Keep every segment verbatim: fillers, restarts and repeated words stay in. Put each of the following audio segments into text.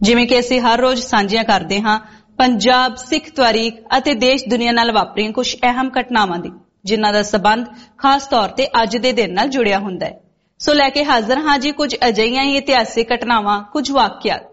जिवें कि असीं हर रोज़ सांझियां करदे हां पंजाब सिख तारीख अते देश दुनिया नाल वापरीਆਂ कुछ अहम घटनावां दी जिन्हां दा संबंध खास तौर ते अज दे दिन नाल जुड़िया हुंदा है। सो लैके हाज़र हां जी कुछ अजिहियां ही इतिहासिक घटनावां, कुछ वाकियात।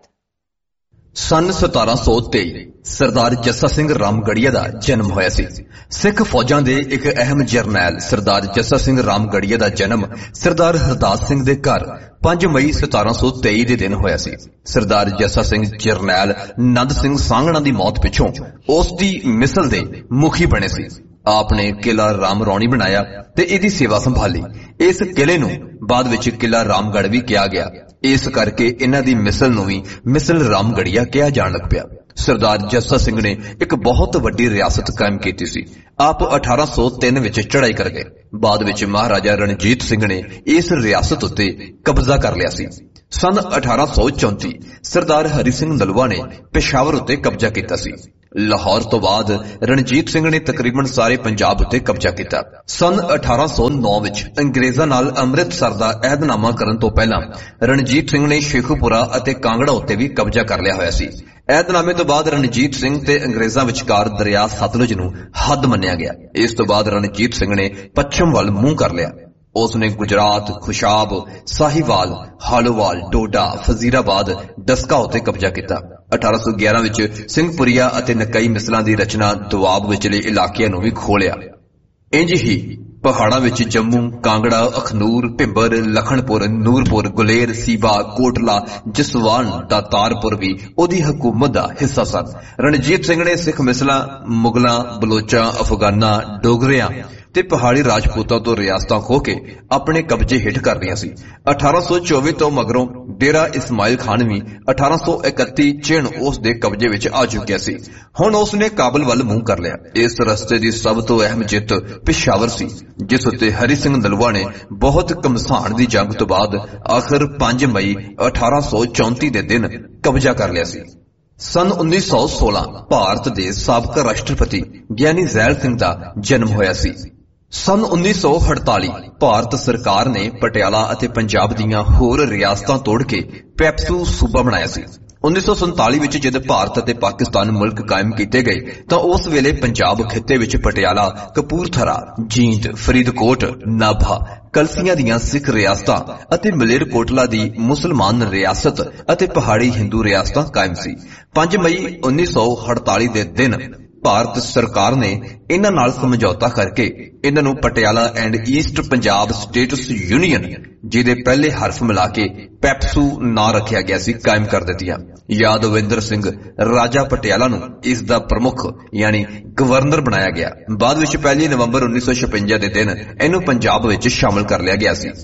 सन सतारा सौ तेई सरदार जस्सा सिंह रामगढ़िया का जन्म होया सी। सिख फौजां दे एक अहम जरनैल सरदार जस्सा सिंह रामगढ़िया का जन्म सरदार हरदास सिंह दे घर पांच मई सतारा सौ तेई के दिन होया सी। सरदार जस्सा सिंह जरनैल नंद सिंह सांगणा की मौत पिछों उस दी मिसल दे मुखी बने सी। आपने किला राम रौणी बनाया ते इहदी सेवा संभाली। इस किले नूं बाद विच किला रामगढ़ भी कहा गया। इस करके इन्हां दी मिसल नूं भी मिसल रामगढ़िया कहा जाण लग पिया। सरदार जस्सा सिंह ने एक बहुत वड्डी रियासत कायम की सी। आप अठारह सौ तीन विच चढ़ाई कर गए। बाद विच महाराजा रणजीत सिंह ने इस रियासत उत्ते कब्जा कर लिया सी। सन अठारह सौ चौंती सरदार हरि सिंह नलवा ने पेशावर उत्ते कब्जा किया सी। लाहौर तो बाद रणजीत सिंह ने तकरीबन सारे पंजाब उत्ते कब्जा किया। सन अठारह सौ नौ विच अंग्रेजां नाल अमृतसर दा ऐहदनामा करन तो पहला रणजीत सिंह ने शेखुपुरा अते कांगड़ा उत्ते भी कब्जा कर लिया होया सी। ऐहदनामे तो बाद रणजीत सिंह ते अंग्रेजां विचकार दरिया सतलुज नूं हद मन्निया गया। इस तो बाद रणजीत सिंह ने पश्चिम वल मूंह कर लिया। उसने गुजरात, खुशाब, साहिवाल, हालोवाल, डोडा, फजीराबाद, डस्का उत्ते कब्जा किया। अठारह सौ ग्यारह विच सिंहपुरिया अते नकई मिसलां दी रचना दुआब विचले इलाकिਆਂ नूं भी खोलिया। इंज ही पहाड़ां विच जम्मू, कांगड़ा, अखनूर, भिंबर, लखनपुर, नूरपुर, गुलेर, सीबा, कोटला, जसवान, दातारपुर भी ओदी हुकूमत दा हिस्सा सन। रणजीत सिंह ने सिख मिसलां मुगलां, बलोचां, अफगानां, डोगरियां ते पहाड़ी राजपूतां तो रियासतां खो के अपने कब्जे हेठ कर लिया सी। अठारह सौ चौबीस तो मगरों डेरा इस्माइल खान भी अठारह सौ इकती चिन उस दे कब्जे विच आ चुकिया सी। हुण उसने काबल वल मूंह कर लिया। इस रस्ते दी सब तो अहम जित पेशावर सी, जिस उत्ते हरि सिंह नलवा ने बहुत घमसान दी जंग तो बाद आखिर पांच मई अठारह सौ चौंती दे दिन कब्जा कर लिया सी। सन उन्नीस सौ सोलह भारत दे साबका राष्ट्रपति ज्ञानी ज़ैल सिंह दा जन्म होया सी। सन उन्नीस सौ अड़ताली भारत सरकार ने पटियाला अते पंजाब दीयां होर रियासतां तोड़ के पैप्सू सूबा बनाया सी। उन्नीस सौ संताली विच जद भारत अते पाकिस्तान मुल्क कायम कीते गए तां उस वेले पंजाब खिते विच पटियाला, कपूरथला, जींद, फरीदकोट, नाभा, कलसियां दीयां सिख रियासतां अते मलेरकोटला दी मुसलमान रियासत अते पहाड़ी हिंदू रियासतां कायम सी। पांच मई उन्नीस सौ अड़ताली दे दिन भारत सरकार ने इन्हां नाल समझौता करके इन्हां नूं Patiala and east Punjab status union, जिहदे पहले हरफ मिला के पैप्सू ना रखिया गया सी, कायम कर दित्तियां। यादविंदर सिंह राजा पटियाला नूं इस दा प्रमुख यानी गवर्नर बनाया गया। बाद विच पहली नवंबर उन्नीस सौ छप्पन दे दिन इहनूं पंजाब विच शामिल कर लिया गया सी।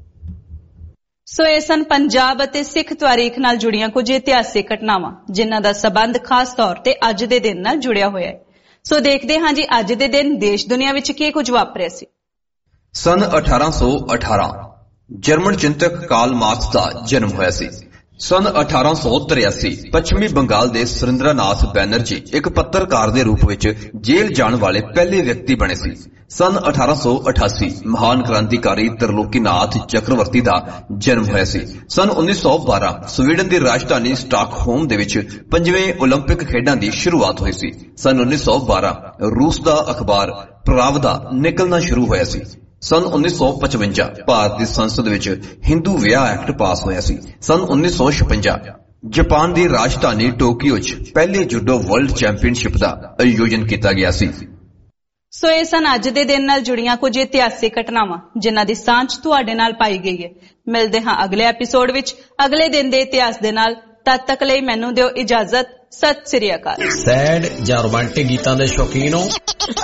सो ये सन पंजाब अते सिख तारीख नाल जुड़ियां कुछ इतिहासिक घटनावां जिन्हां दा संबंध खास तौर ते अज दे दिन नाल जुड़िया होया है। सो देखदे हां जी अज दे दिन देश दुनिया विच की कुछ वापरिया सी। सन अठारह सौ अठारह जर्मन चिंतक कार्ल मार्क्स का जन्म होया सी। सन अठारह सौ तिरासी पश्चिमी बंगाल दे सुरेंद्रनाथ बैनर्जी एक पत्रकार दे रूप विच जेल जाण वाले पहले व्यक्ति बने सी। सन अठारह सौ अठासी महान क्रांतिकारी त्रिलोकीनाथ चक्रवर्ती का जन्म होया सी। सन उन्नीस सौ बारह स्वीडन की राजधानी स्टॉकहोम दे विच पंजवें ओलंपिक खेडां की शुरुआत हुई सी। सन उन्नीस सौ बारह रूस का अखबार प्रावदा निकलना शुरू होया सी। सन उन्नीस सौ पचवंजा भारत की संसद विच हिंदू विआह एक्ट पास होया सी। सन उन्नीस सौ छप्पंजा जापान की राजधानी टोक्यो च पहले जूडो वर्ल्ड चैंपीयनशिप का आयोजन किया गया सी। सो ये सन अज दे दिन नाल जुड़ियां कुछ इतिहासिक घटनावां जिन्हां दी सांझ तुहाडे नाल पाई गई है। मिलदे हां अगले एपीसोड विच अगले दिन दे इतिहास दे नाल। तद तक लई मैनूं दिओ इजाजत। सत श्री अकाल। सैड जां रोमांटिक गीतां दे शौकीन हो